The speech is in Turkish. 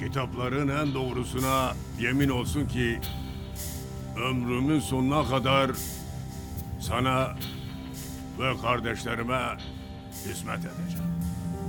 Kitapların en doğrusuna yemin olsun ki ömrümün sonuna kadar sana ve kardeşlerime hizmet edeceğim.